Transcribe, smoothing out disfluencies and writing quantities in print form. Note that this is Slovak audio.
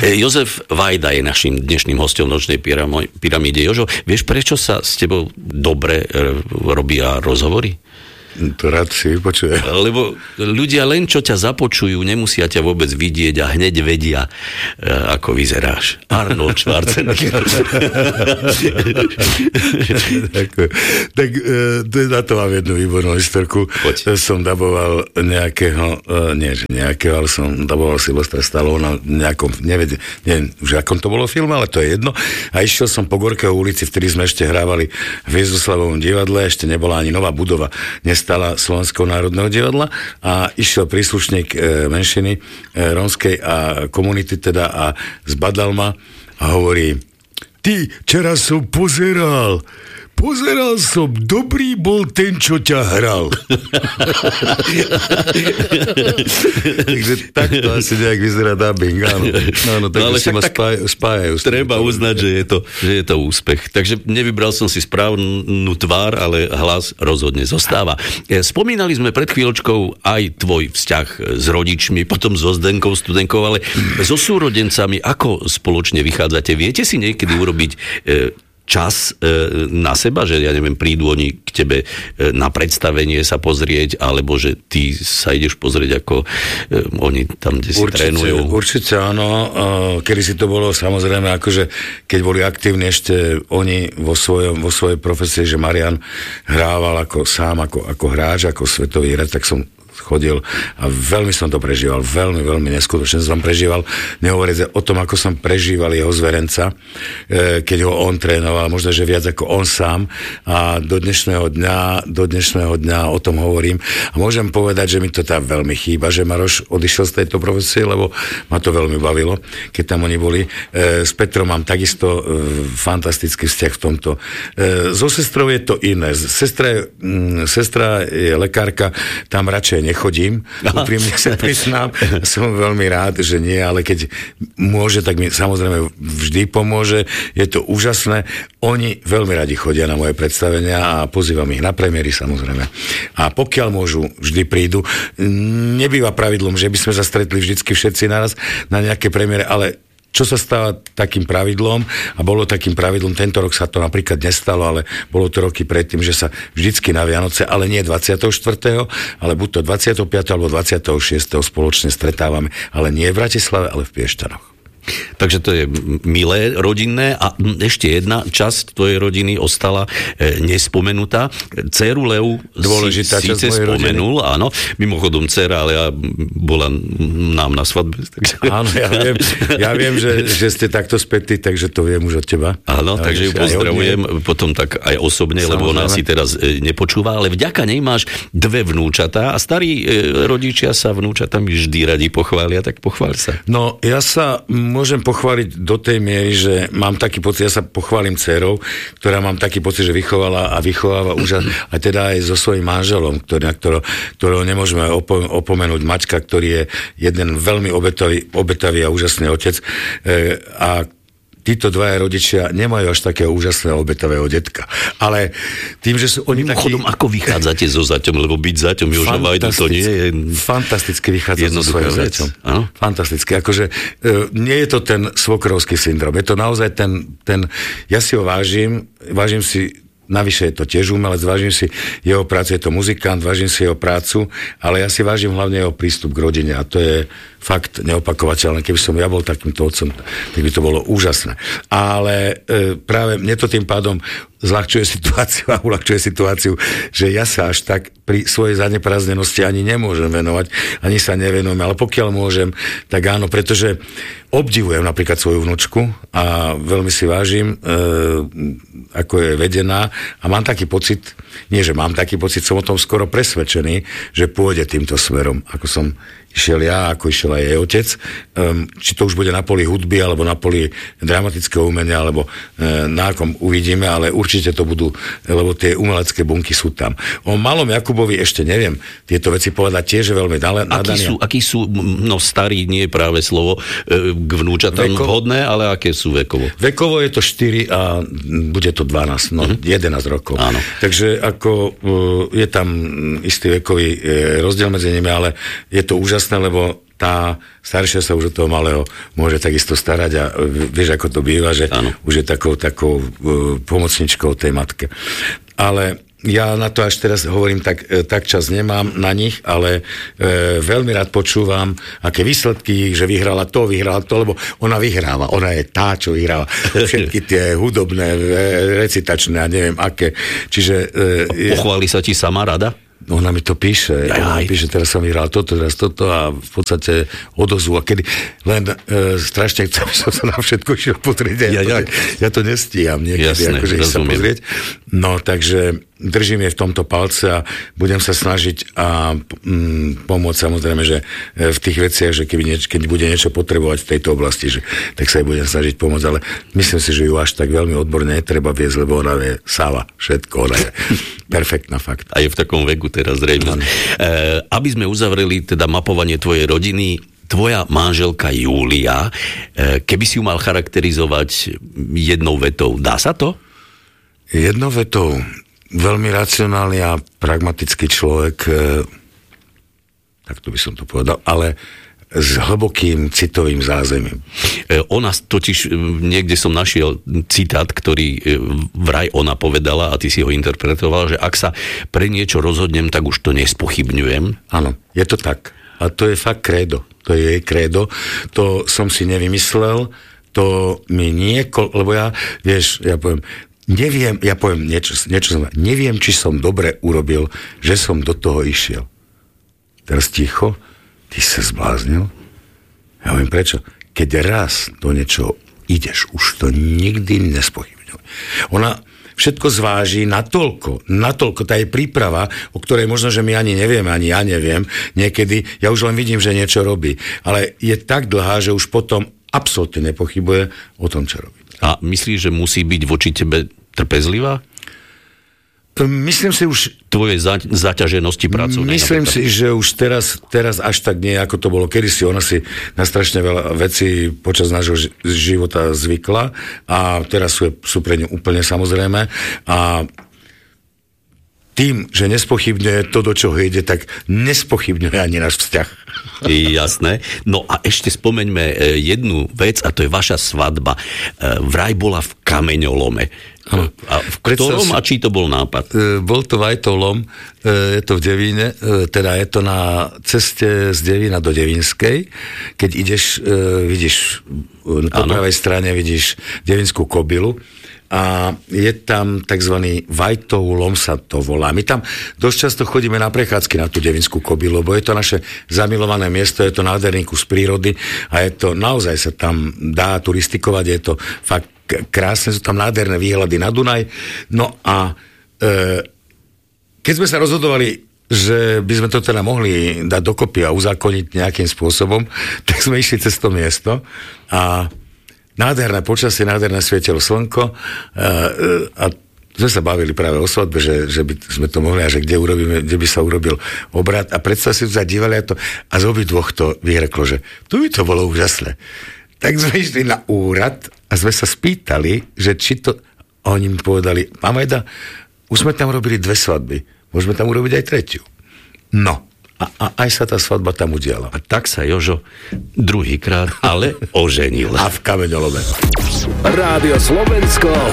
Jozef Vajda je našim dnešným hosťom Nočnej pyramíde. Jožo, vieš, prečo sa s tebou dobre robia rozhovory? To rád si vypočujem. Lebo ľudia len čo ťa započujú, nemusia ťa vôbec vidieť a hneď vedia, ako vyzeráš. Arnold Schwarzenegger. tak na to mám jednu výbornú historku. Som daboval ale som daboval Sylvestra Stallone na nejakom, neviem už akom to bolo film, ale to je jedno. A išiel som po Gorkého ulici, v ktorej sme ešte hrávali v Hviezdoslavovom divadle, ešte nebola ani nová budova. Stala Slovenského národného divadla a išiel príslušník menšiny rómskej a komunity teda a zbadal ma a hovorí: ty, včera som pozeral som, dobrý bol ten, čo ťa hral. Takže takto asi nejak vyzerá dubbing, áno. No, ale však tak spájajú. Treba uznať, že je to úspech. Takže nevybral som si správnu tvár, ale hlas rozhodne zostáva. Spomínali sme pred chvíľočkou aj tvoj vzťah s rodičmi, potom so Zdenkou, Studenkou, ale so súrodencami, ako spoločne vychádzate? Viete si niekedy urobiť čas na seba, že ja neviem, prídu oni k tebe na predstavenie sa pozrieť, alebo že ty sa ideš pozrieť, ako oni tam, kde si trénujú? Určite áno. Kedy si to bolo, samozrejme, akože keď boli aktívni ešte oni vo svojej profesii, že Marian hrával ako hráč, ako svetový hráč, tak som chodil a veľmi som to prežíval, veľmi neskutočne som prežíval, nehovoriac o tom, ako som prežíval jeho Zverenca, keď ho on trénoval, možno, že viac ako on sám a do dnešného dňa o tom hovorím a môžem povedať, že mi to tam veľmi chýba, že Maroš odišiel z tejto profesie, lebo ma to veľmi bavilo, keď tam oni boli. S Petrom mám takisto fantastický vzťah v tomto. So sestrou je to iné. Sestra je lekárka, tam radšej nechodím, úprimne sa priznám, som veľmi rád, že nie, ale keď môže, tak mi samozrejme vždy pomôže, je to úžasné, oni veľmi radi chodia na moje predstavenia a pozývam ich na premiéry samozrejme. A pokiaľ môžu, vždy prídu. Nebýva pravidlom, že by sme sa stretli vždycky všetci naraz na nejaké premiére, ale čo sa stáva takým pravidlom, a bolo takým pravidlom, tento rok sa to napríklad nestalo, ale bolo to roky predtým, že sa vždycky na Vianoce, ale nie 24., ale buď to 25. alebo 26. spoločne stretávame, ale nie v Bratislave, ale v Piešťanoch. Takže to je milé, rodinné a ešte jedna časť tvojej rodiny ostala nespomenutá. Dceru Leu dôležitá síce spomenul, rodiny. Áno, mimochodom dcera, ale bola nám na svadbe. Takže... Áno, ja viem, že ste takto spätí, takže to viem už od teba. Áno, takže ju pozdravujem potom tak aj osobne, lebo ona si teraz nepočúva, ale vďaka nej máš dve vnúčatá a starí rodičia sa vnúčatami vždy radi pochvália, tak pochvál sa. No, ja sa môžem pochváliť do tej miery, že mám taký pocit, ja sa pochválim dcerou, ktorá mám taký pocit, že vychovala a vychováva a teda aj so svojím manželom, ktorého nemôžeme opomenúť, Maťka, ktorý je jeden veľmi obetavý a úžasný otec a títo dvaja rodičia nemajú až takého úžasného obetavého detka. Ale tým, že sú oni takí... Mimochodom, ako vychádzate so zaťom? Lebo byť zaťom Joža Vajdu, to nie je... Fantasticky vychádza so svojím zaťom. Fantasticky. Akože nie je to ten svokrovský syndrom. Je to naozaj ten ja si ho vážim si. Navyše je to tiež umelec, vážim si jeho prácu, je to muzikant, vážim si jeho prácu, ale ja si vážim hlavne jeho prístup k rodine a to je fakt neopakovateľné. Keby som ja bol takýmto otcom, tak by to bolo úžasné. Ale práve mne to tým pádom zľahčuje situáciu, že ja sa až tak pri svojej zaneprázdnenosti ani nemôžem venovať, ani sa nevenujem, ale pokiaľ môžem, tak áno, pretože obdivujem napríklad svoju vnúčku a veľmi si vážim, ako je vedená a mám taký pocit, som o tom skoro presvedčený, že pôjde týmto smerom, ako som išiel ja, ako išiel aj jej otec. Či to už bude na poli hudby, alebo na poli dramatického umenia, alebo na akom uvidíme, ale určite to budú, lebo tie umelecké bunky sú tam. O malom Jakubovi ešte neviem tieto veci povedať, tiež je veľmi nadaný. Akí sú, no starý nie je práve slovo k vnúčatám vhodné, ale aké sú vekovo? Vekovo je to 4 a bude to 12, 11 rokov. Áno. Takže ako je tam istý vekový rozdiel medzi nimi, ale je to úžasné, lebo tá staršia sa už od toho malého môže takisto starať a vieš, ako to býva, že už je takou pomocničkou tej matke. Ale ja na to až teraz hovorím, tak čas nemám na nich, ale veľmi rád počúvam, aké výsledky, že vyhrala to, lebo ona vyhráva. Ona je tá, čo vyhráva. Všetky tie hudobné, recitačné a neviem aké. Čiže... Pochváli sa ti sama rada? Ona mi to píše. Ona mi píše, teraz som vyhral toto, teraz toto a v podstate odozvu. A kedy len strašne chcem, som sa na všetko išiel pozrieť. Ja to nestíham niekedy, jasné, akože sa pozrieť. No, takže držím jej v tomto palce a budem sa snažiť a pomôcť samozrejme, že v tých veciach, že keď bude niečo potrebovať v tejto oblasti, tak sa jej budem snažiť pomôcť, ale myslím si, že ju až tak veľmi odborne netreba viesť, lebo ona vie sáva všetko, ona je perfektná fakt. A je v takom veku teraz zrejme. Aby sme uzavreli teda mapovanie tvojej rodiny, tvoja manželka Júlia, keby si ju mal charakterizovať jednou vetou, dá sa to? Jednou vetou, veľmi racionálny a pragmatický človek, tak to by som to povedal, ale s hlbokým citovým zázemím. Ona totiž, niekde som našiel citát, ktorý vraj ona povedala a ty si ho interpretoval, že ak sa pre niečo rozhodnem, tak už to nespochybňujem. Áno, je to tak. A to je fakt krédo. To je jej krédo. To som si nevymyslel, to mi lebo ja poviem, neviem, či som dobre urobil, že som do toho išiel. Teraz ticho, ty sa zbláznil? Ja viem prečo. Keď raz do niečo ideš, už to nikdy nespochybňuj. Ona všetko zváži natoľko, tá je príprava, o ktorej možno, že my ani nevieme, ani ja neviem, niekedy, ja už len vidím, že niečo robí, ale je tak dlhá, že už potom absolútne nepochybuje o tom, čo robí. A myslíš, že musí byť voči tebe trpezlivá? Myslím si už... Tvoje zaťaženosti pracovnej. Myslím si, že už teraz až tak nie, ako to bolo kedysi. Ona si na strašne veľa vecí počas nášho života zvykla a teraz sú pre ňu úplne samozrejme. A tým, že nespochybňuje to, do čoho ide, tak nespochybňuje ani náš vzťah. Jasné. No a ešte spomeňme jednu vec, a to je vaša svadba. Vraj bola v kameňolome. Ano. A v ktorom a či to bol nápad? Bol to Vajtolom, je to v Devíne, teda je to na ceste z Devína do Devínskej. Keď ideš, vidíš, po pravej strane vidíš Devínskú kobylu a je tam takzvaný Vajtov lom sa to volá. My tam dosť často chodíme na prechádzky na tú Devínskú kobylu, lebo je to naše zamilované miesto, je to nádherný kus prírody a je to, naozaj sa tam dá turistikovať, je to fakt krásne, sú tam nádherné výhľady na Dunaj. No a keď sme sa rozhodovali, že by sme to teda mohli dať dokopy a uzákoniť nejakým spôsobom, tak sme išli cez to miesto a nádherné počasie, nádherné svietilo slnko a sme sa bavili práve o svadbe, že by sme to mohli a že kde by sa urobil obrad a predstav si sa dívali a z obidvoch to vyreklo, že tu by to bolo úžasné. Tak sme išli na úrad a sme sa spýtali, že či to... A oni mi povedali, pán Vajda, už sme tam robili 2 svadby, môžeme tam urobiť aj 3. No, a aj sa tá svadba tam udiala. A tak sa Jožo druhýkrát ale oženil. A v kameňolome. Rádio Slovensko,